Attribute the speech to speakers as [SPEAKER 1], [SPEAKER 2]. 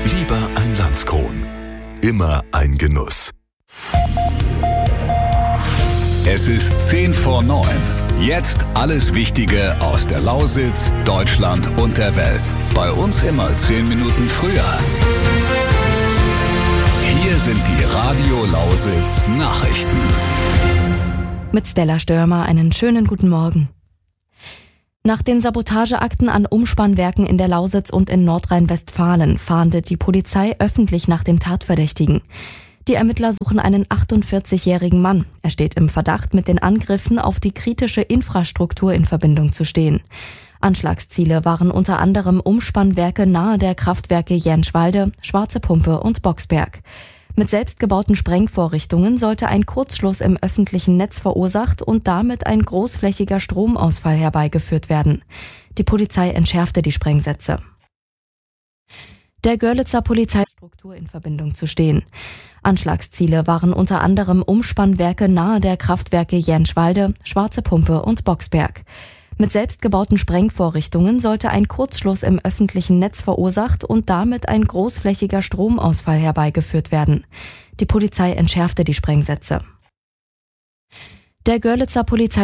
[SPEAKER 1] Lieber ein Landskron. Immer ein Genuss.
[SPEAKER 2] Es ist 8:50. Jetzt alles Wichtige aus der Lausitz, Deutschland und der Welt. Bei uns immer 10 Minuten früher. Hier sind die Radio Lausitz Nachrichten.
[SPEAKER 3] Mit Stella Störmer einen schönen guten Morgen. Nach den Sabotageakten an Umspannwerken in der Lausitz und in Nordrhein-Westfalen fahndet die Polizei öffentlich nach dem Tatverdächtigen. Die Ermittler suchen einen 48-jährigen Mann. Er steht im Verdacht, mit den Angriffen auf die kritische Infrastruktur in Verbindung zu stehen. Anschlagsziele waren unter anderem Umspannwerke nahe der Kraftwerke Jänschwalde, Schwarze Pumpe und Boxberg. Mit selbstgebauten Sprengvorrichtungen sollte ein Kurzschluss im öffentlichen Netz verursacht und damit ein großflächiger Stromausfall herbeigeführt werden. Die Polizei entschärfte die Sprengsätze. Der Görlitzer Polizeistruktur in Verbindung zu stehen. Anschlagsziele waren unter anderem Umspannwerke nahe der Kraftwerke Jänschwalde, Schwarze Pumpe und Boxberg. Mit selbstgebauten Sprengvorrichtungen sollte ein Kurzschluss im öffentlichen Netz verursacht und damit ein großflächiger Stromausfall herbeigeführt werden. Die Polizei entschärfte die Sprengsätze. Der Görlitzer